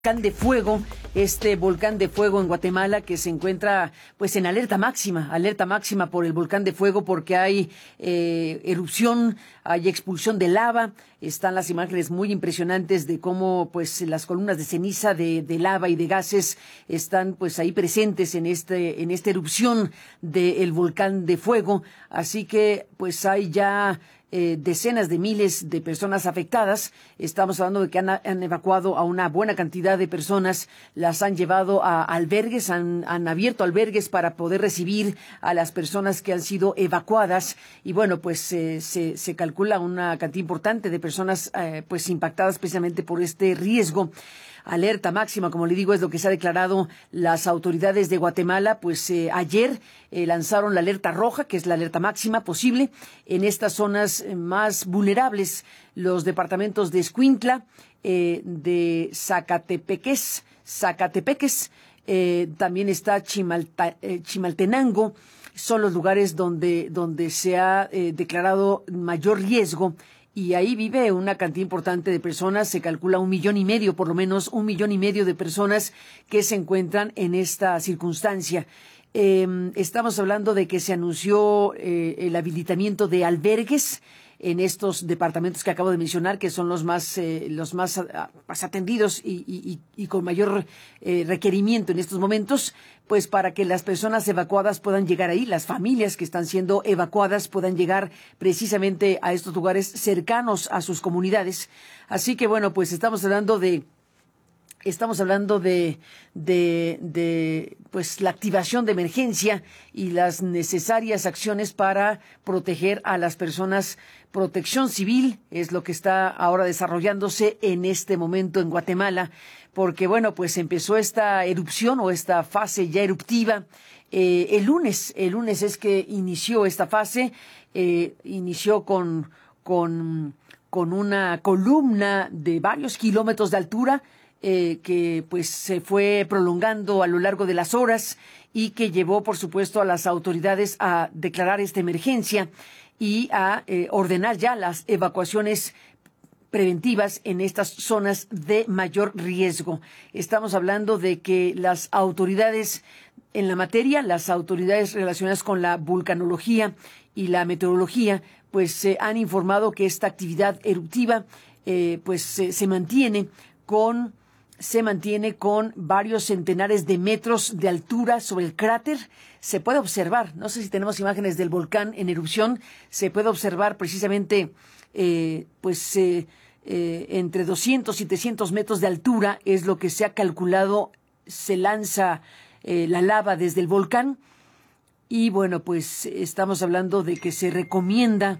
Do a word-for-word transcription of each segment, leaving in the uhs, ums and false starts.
Volcán de fuego, este volcán de fuego en Guatemala que se encuentra pues en alerta máxima, alerta máxima por el volcán de fuego porque hay eh, erupción, hay expulsión de lava, están las imágenes muy impresionantes de cómo pues las columnas de ceniza de, de lava y de gases están pues ahí presentes en este, en esta erupción del volcán de fuego, así que pues hay ya Eh, decenas de miles de personas afectadas. Estamos hablando de que han, han evacuado a una buena cantidad de personas, las han llevado a albergues, han, han abierto albergues para poder recibir a las personas que han sido evacuadas y bueno, pues eh, se, se calcula una cantidad importante de personas eh, pues impactadas precisamente por este riesgo. Alerta máxima, como le digo, es lo que se ha declarado las autoridades de Guatemala, pues eh, ayer eh, lanzaron la alerta roja, que es la alerta máxima posible, en estas zonas eh, más vulnerables, los departamentos de Escuintla, eh, de Zacatepeques, Zacatepeques, eh, también está Chimalta, eh, Chimaltenango, son los lugares donde, donde se ha eh, declarado mayor riesgo. Y ahí vive una cantidad importante de personas, se calcula un millón y medio, por lo menos un millón y medio de personas que se encuentran en esta circunstancia. Eh, estamos hablando de que se anunció eh, el habilitamiento de albergues en estos departamentos que acabo de mencionar, que son los más eh, los más, uh, más atendidos y, y, y con mayor eh, requerimiento en estos momentos, pues para que las personas evacuadas puedan llegar ahí, las familias que están siendo evacuadas puedan llegar precisamente a estos lugares cercanos a sus comunidades. Así que bueno, pues estamos hablando de Estamos hablando de, de, de, pues, la activación de emergencia y las necesarias acciones para proteger a las personas. Protección civil es lo que está ahora desarrollándose en este momento en Guatemala, porque, bueno, pues empezó esta erupción o esta fase ya eruptiva eh, el lunes. El lunes es que inició esta fase, eh, inició con, con, con una columna de varios kilómetros de altura, Eh, que pues se fue prolongando a lo largo de las horas y que llevó, por supuesto, a las autoridades a declarar esta emergencia y a eh, ordenar ya las evacuaciones preventivas en estas zonas de mayor riesgo. Estamos hablando de que las autoridades en la materia, las autoridades relacionadas con la vulcanología y la meteorología, pues se eh, han informado que esta actividad eruptiva eh, pues se, se mantiene con se mantiene con varios centenares de metros de altura sobre el cráter. Se puede observar, no sé si tenemos imágenes del volcán en erupción, se puede observar precisamente eh, pues eh, eh, entre doscientos y trescientos metros de altura es lo que se ha calculado, se lanza eh, la lava desde el volcán y bueno, pues estamos hablando de que se recomienda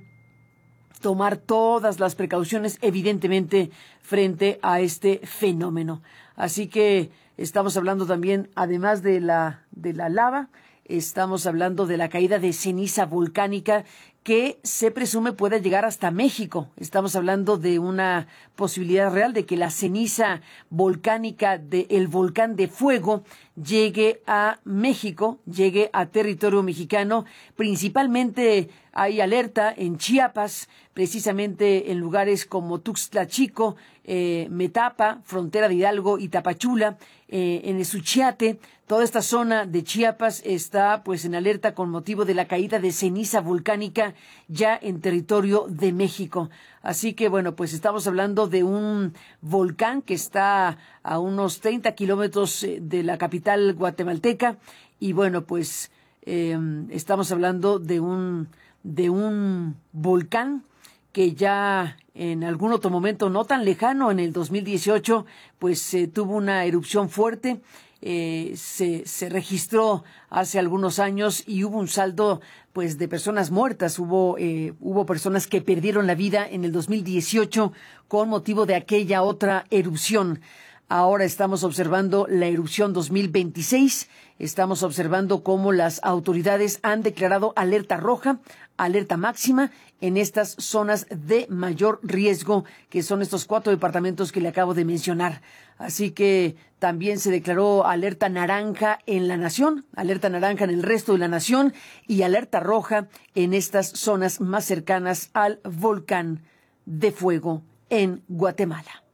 tomar todas las precauciones, evidentemente, frente a este fenómeno. Así que estamos hablando también, además de la, de la lava, estamos hablando de la caída de ceniza volcánica que se presume pueda llegar hasta México. Estamos hablando de una posibilidad real de que la ceniza volcánica del volcán de fuego llegue a México, llegue a territorio mexicano. Principalmente hay alerta en Chiapas, precisamente en lugares como Tuxtla Chico, eh, Metapa, frontera de Hidalgo y Tapachula, eh, en Suchiate. Toda esta zona de Chiapas está pues en alerta con motivo de la caída de ceniza volcánica ya en territorio de México. Así que bueno, pues estamos hablando de un volcán que está a unos treinta kilómetros de la capital guatemalteca y bueno, pues eh, estamos hablando de un de un volcán que ya en algún otro momento no tan lejano, en el dos mil dieciocho, pues eh, tuvo una erupción fuerte. Eh, se, se registró hace algunos años y hubo un saldo pues de personas muertas, hubo eh, hubo personas que perdieron la vida en el dos mil dieciocho con motivo de aquella otra erupción. Ahora estamos observando la erupción dos mil veintiséis, estamos observando cómo las autoridades han declarado alerta roja, alerta máxima en estas zonas de mayor riesgo, que son estos cuatro departamentos que le acabo de mencionar. Así que también se declaró alerta naranja en la nación, alerta naranja en el resto de la nación y alerta roja en estas zonas más cercanas al volcán de fuego en Guatemala.